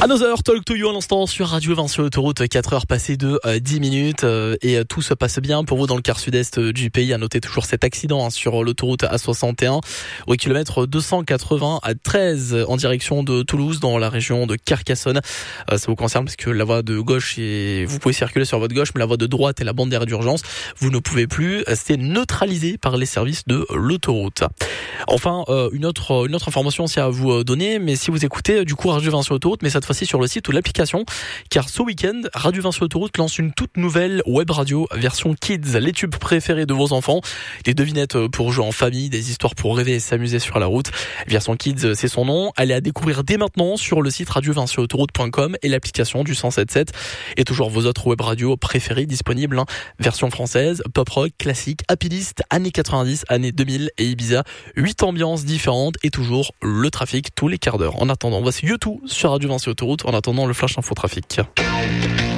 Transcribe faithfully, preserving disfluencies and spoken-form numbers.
Another Talk to You à l'instant sur Radio vingt sur l'autoroute, quatre heures passées de euh, dix minutes euh, et euh, tout se passe bien pour vous dans le quart sud-est euh, du pays. À noter toujours cet accident hein, sur l'autoroute A soixante et un au kilomètre deux cent quatre-vingt-treize en direction de Toulouse dans la région de Carcassonne. Euh, ça vous concerne parce que la voie de gauche est... vous pouvez circuler sur votre gauche, mais la voie de droite et la bande d'arrêt d'urgence, vous ne pouvez plus. C'est neutralisé par les services de l'autoroute. Enfin, euh, une autre une autre information aussi à vous donner, mais si vous écoutez du coup Radio vingt sur l'autoroute, mais cette fois-ci sur le site ou l'application, car ce week-end, Radio vingt sur l'autoroute lance une toute nouvelle web radio version Kids, les tubes préférés de vos enfants, des devinettes pour jouer en famille, des histoires pour rêver et s'amuser sur la route. Version Kids, c'est son nom. Elle est à découvrir dès maintenant sur le site radio vingt sur l'autoroute point com et l'application du cent sept sept. Et toujours vos autres web radios préférées disponibles, hein. Version française, pop rock, classique, happy list, années quatre-vingt-dix, années deux mille et Ibiza. Huit ambiances différentes et toujours le trafic tous les quarts d'heure. En attendant, voici YouTube sur Radio vingt sur l'autoroute. En attendant le flash info trafic.